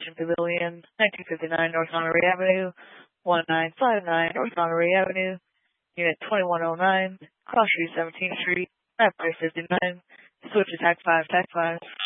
Pavilion, 1959 North Monterey Avenue, 1959 North Monterey Avenue, Unit 2109, Cross Street, 17th Street, Map 59, Switch Attack 5, Tac 5.